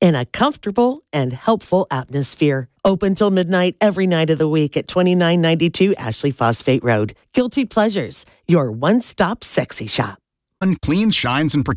in a comfortable and helpful atmosphere. Open till midnight every night of the week at 2992 Ashley Phosphate Road. Guilty Pleasures, your one-stop sexy shop. Cleans, shines, and protects.